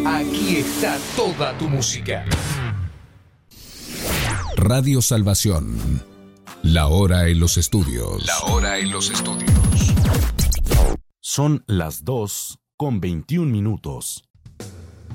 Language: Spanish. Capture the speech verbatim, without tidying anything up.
Aquí está toda tu música. Radio Salvación. La hora en los estudios. La hora en los estudios. Son las dos con veintiún minutos.